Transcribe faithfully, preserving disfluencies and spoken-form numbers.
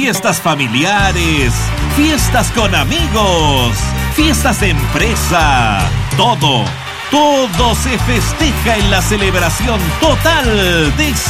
fiestas familiares, fiestas con amigos, fiestas de empresa, todo, todo se festeja en la celebración total de